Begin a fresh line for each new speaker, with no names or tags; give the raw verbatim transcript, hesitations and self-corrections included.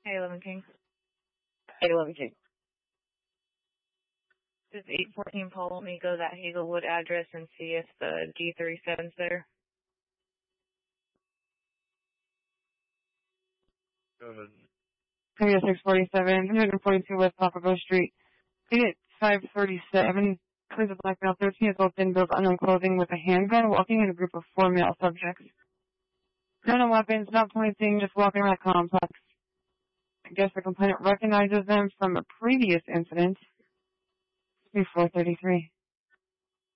Hey, eleven King.
eight eleven King.
Does eight fourteen Paul want me to go to that Hazelwood address and see if the G thirty-seven's there?
Go ahead.
Area six forty-seven, one forty-two West Papago Street. Unit five thirty-seven, please a black male, thirteen years old, thin built, unknown clothing with a handgun, walking in a group of four male subjects. No, no weapons, not pointing, just walking around the complex. I guess the complainant recognizes them from a previous incident. It's four thirty-three.